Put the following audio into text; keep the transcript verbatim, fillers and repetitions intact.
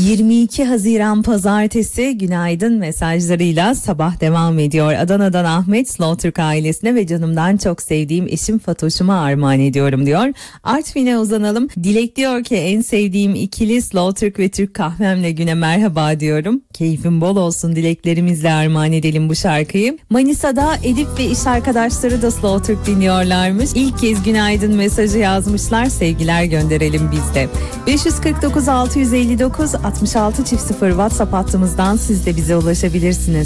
yirmi iki Haziran Pazartesi, günaydın mesajlarıyla sabah devam ediyor. Adana'dan Ahmet, Slow Türk ailesine ve canımdan çok sevdiğim eşim Fatoş'uma armağan ediyorum diyor. Artvin'e uzanalım. Dilek diyor ki en sevdiğim ikili Slow Türk ve Türk kahvemle güne merhaba diyorum. Keyfin bol olsun dileklerimizle armağan edelim bu şarkıyı. Manisa'da Edip ve iş arkadaşları da Slow Türk dinliyorlarmış. İlk kez günaydın mesajı yazmışlar. Sevgiler gönderelim biz de. beş yüz kırk dokuz altı yüz elli dokuz altmış altı çift sıfır WhatsApp hattımızdan siz de bize ulaşabilirsiniz.